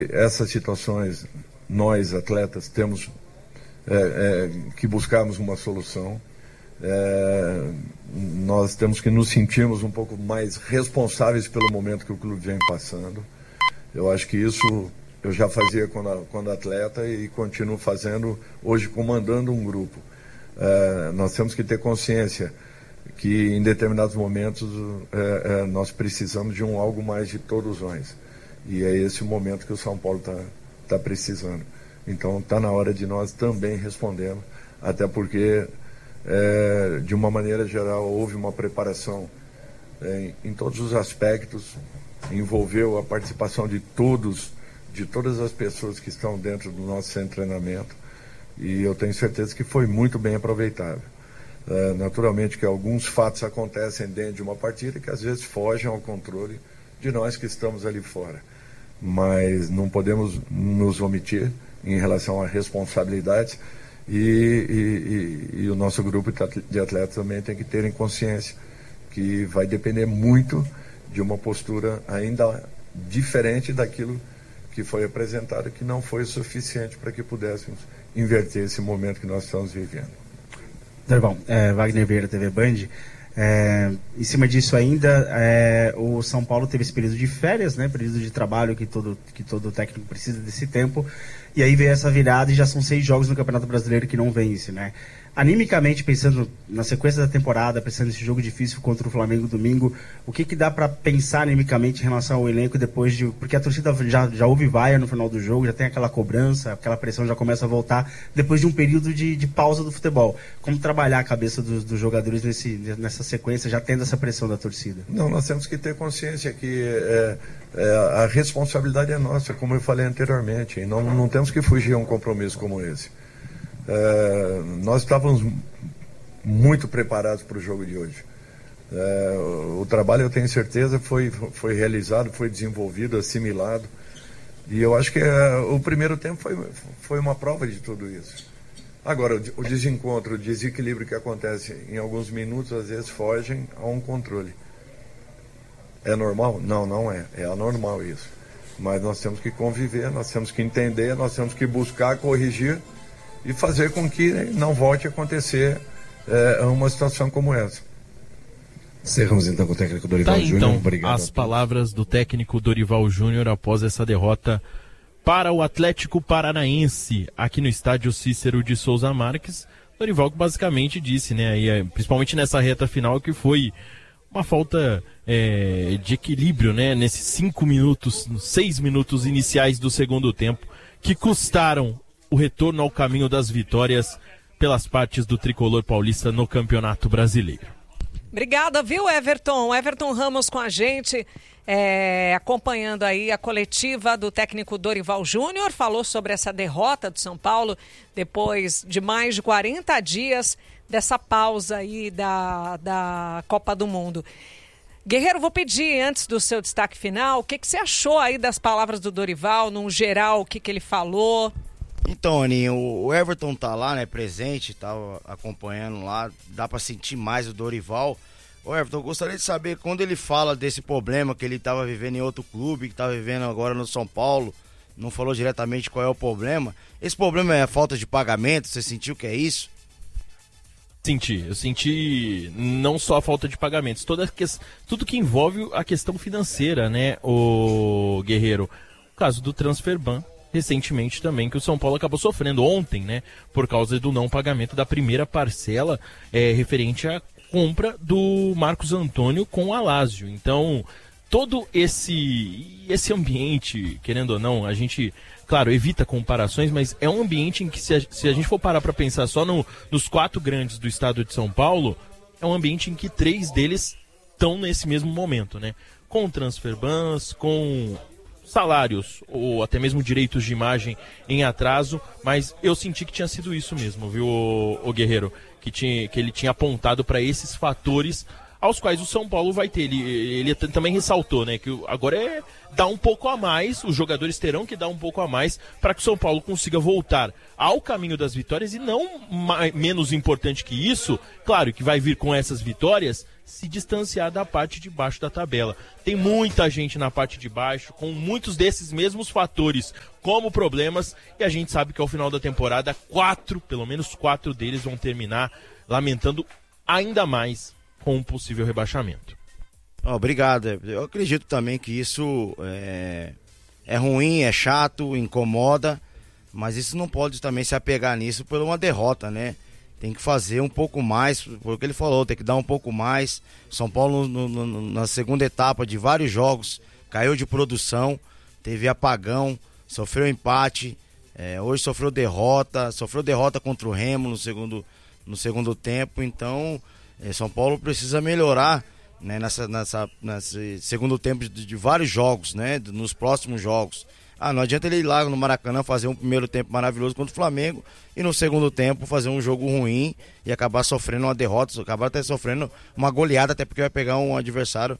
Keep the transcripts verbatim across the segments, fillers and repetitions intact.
essas situações, nós atletas temos é, é, que buscarmos uma solução. É, nós temos que nos sentirmos um pouco mais responsáveis pelo momento que o clube vem passando. Eu acho que isso eu já fazia quando, quando atleta e continuo fazendo hoje comandando um grupo. É, nós temos que ter consciência que em determinados momentos é, é, nós precisamos de um algo mais de todos nós. E é esse o momento que o São Paulo está tá precisando. Então está na hora de nós também respondermos, até porque, é, de uma maneira geral, houve uma preparação é, em todos os aspectos, envolveu a participação de todos, de todas as pessoas que estão dentro do nosso centro de treinamento, e eu tenho certeza que foi muito bem aproveitado. É, naturalmente que alguns fatos acontecem dentro de uma partida que às vezes fogem ao controle de nós que estamos ali fora, mas não podemos nos omitir em relação à responsabilidade e, e, e, e o nosso grupo de atletas também tem que ter em consciência que vai depender muito de uma postura ainda diferente daquilo que foi apresentado, que não foi o suficiente para que pudéssemos inverter esse momento que nós estamos vivendo. Bom, é, Wagner Vieira, T V Band. É, em cima disso ainda, é, o São Paulo teve esse período de férias, né, período de trabalho que todo, que todo técnico precisa desse tempo, e aí veio essa virada e já são seis jogos no Campeonato Brasileiro que não vence, né? Animicamente, pensando na sequência da temporada, pensando nesse jogo difícil contra o Flamengo domingo, o que que dá para pensar animicamente em relação ao elenco depois de... Porque a torcida já, já houve vaia no final do jogo, já tem aquela cobrança, aquela pressão já começa a voltar depois de um período de, de pausa do futebol. Como trabalhar a cabeça dos, dos jogadores nesse, nessa sequência, já tendo essa pressão da torcida? Não, nós temos que ter consciência que é, é, a responsabilidade é nossa, como eu falei anteriormente, e não, não temos que fugir a um compromisso como esse. É, nós estávamos muito preparados para o jogo de hoje. É, o trabalho, eu tenho certeza, foi, foi realizado, foi desenvolvido, assimilado, e eu acho que é, o primeiro tempo foi, foi uma prova de tudo isso. Agora, o, o desencontro, o desequilíbrio que acontece em alguns minutos, às vezes fogem a um controle. É normal? Não, não é. É anormal isso. Mas nós temos que conviver, nós temos que entender, nós temos que buscar corrigir e fazer com que não volte a acontecer é, uma situação como essa. Encerramos então com o técnico Dorival tá, Júnior. Então, obrigado. As palavras do técnico Dorival Júnior após essa derrota para o Atlético Paranaense aqui no estádio Cícero de Souza Marques. Dorival que basicamente disse, né, aí, principalmente nessa reta final, que foi uma falta é, de equilíbrio, né, nesses cinco minutos, seis minutos iniciais do segundo tempo, que custaram o retorno ao caminho das vitórias pelas partes do tricolor paulista no Campeonato Brasileiro. Obrigada, viu, Everton? Everton Ramos com a gente, é, acompanhando aí a coletiva do técnico Dorival Júnior, falou sobre essa derrota do São Paulo depois de mais de quarenta dias dessa pausa aí da, da Copa do Mundo. Guerreiro, vou pedir, antes do seu destaque final, o que, que você achou aí das palavras do Dorival, num geral, o que, que ele falou? Então, Aninho, o Everton tá lá, né, presente, tava acompanhando lá, dá pra sentir mais o Dorival. Ô Everton, eu gostaria de saber, quando ele fala desse problema que ele tava vivendo em outro clube, que tá vivendo agora no São Paulo, não falou diretamente qual é o problema, esse problema é a falta de pagamento, você sentiu que é isso? Senti, eu senti não só a falta de pagamentos, toda que, tudo que envolve a questão financeira, né, o Guerreiro. O caso do Transferban, recentemente também, que o São Paulo acabou sofrendo ontem, né, por causa do não pagamento da primeira parcela é, referente à compra do Marcos Antônio com o Alásio. Então, todo esse, esse ambiente, querendo ou não, a gente, claro, evita comparações, mas é um ambiente em que, se a, se a gente for parar para pensar só no, nos quatro grandes do estado de São Paulo, é um ambiente em que três deles estão nesse mesmo momento, né, com transferbans, com salários ou até mesmo direitos de imagem em atraso, mas eu senti que tinha sido isso mesmo, viu, o, o Guerreiro, que, tinha, que ele tinha apontado para esses fatores aos quais o São Paulo vai ter. Ele, ele também ressaltou, né, que agora é, dar um pouco a mais, os jogadores terão que dar um pouco a mais para que o São Paulo consiga voltar ao caminho das vitórias e não mais, menos importante que isso, claro que vai vir com essas vitórias, se distanciar da parte de baixo da tabela. Tem muita gente na parte de baixo, com muitos desses mesmos fatores como problemas, e a gente sabe que ao final da temporada, quatro, pelo menos quatro deles vão terminar lamentando ainda mais com um possível rebaixamento. Oh, obrigado. Eu acredito também que isso é, é ruim, é chato, incomoda, mas isso não pode também se apegar nisso por uma derrota, né? Tem que fazer um pouco mais, foi o que ele falou, tem que dar um pouco mais. São Paulo no, no, na segunda etapa de vários jogos caiu de produção, teve apagão, sofreu empate, é, hoje sofreu derrota, sofreu derrota contra o Remo no segundo, no segundo tempo, então é, São Paulo precisa melhorar, né, nessa, nessa, nesse segundo tempo de, de vários jogos, né, nos próximos jogos. Ah, não adianta ele ir lá no Maracanã fazer um primeiro tempo maravilhoso contra o Flamengo e no segundo tempo fazer um jogo ruim e acabar sofrendo uma derrota, acabar até sofrendo uma goleada, até porque vai pegar um adversário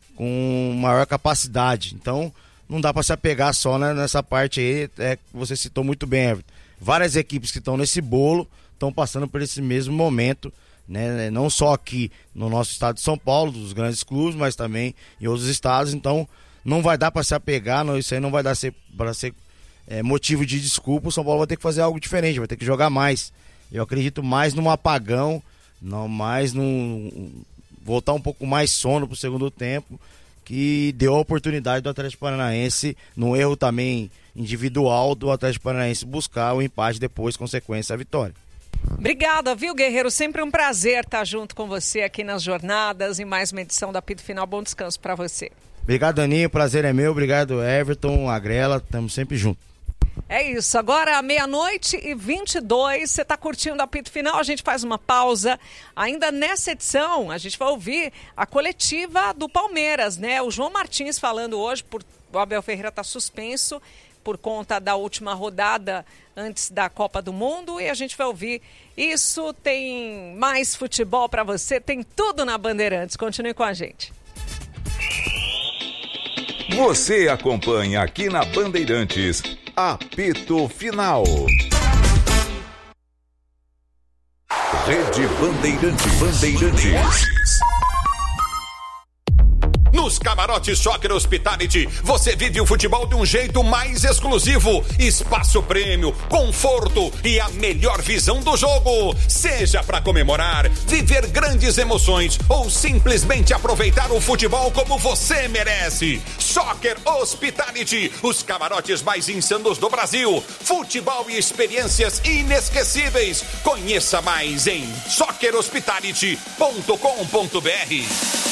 com maior capacidade. Então, não dá para se apegar só, né, nessa parte aí, é, você citou muito bem, Everton. Várias equipes que estão nesse bolo estão passando por esse mesmo momento, né, não só aqui no nosso estado de São Paulo, dos grandes clubes, mas também em outros estados. Então, não vai dar para se apegar, não, isso aí não vai dar para ser é, motivo de desculpa. O São Paulo vai ter que fazer algo diferente, vai ter que jogar mais. Eu acredito mais num apagão, não mais num voltar um pouco mais sono pro segundo tempo, que deu a oportunidade do Atlético Paranaense, num erro também individual do Atlético Paranaense, buscar o empate depois, consequência, a vitória. Obrigada, viu, Guerreiro? Sempre um prazer estar junto com você aqui nas jornadas e mais uma edição da Apito Final. Bom descanso para você. Obrigado, Daninho, prazer é meu. Obrigado, Everton, Agrela, estamos sempre juntos. É isso, agora meia-noite e vinte e dois, você está curtindo o Apito Final, a gente faz uma pausa. Ainda nessa edição, a gente vai ouvir a coletiva do Palmeiras, né? O João Martins falando hoje, por... o Abel Ferreira está suspenso por conta da última rodada antes da Copa do Mundo, e a gente vai ouvir isso. Tem mais futebol para você, tem tudo na Bandeirantes. Continue com a gente. Você acompanha aqui na Bandeirantes, Apito Final. Rede Bandeirantes. Bandeirantes. Nos camarotes Soccer Hospitality, você vive o futebol de um jeito mais exclusivo. Espaço prêmio, conforto e a melhor visão do jogo. Seja para comemorar, viver grandes emoções ou simplesmente aproveitar o futebol como você merece. Soccer Hospitality, os camarotes mais insanos do Brasil. Futebol e experiências inesquecíveis. Conheça mais em soccer hospitality ponto com ponto b r.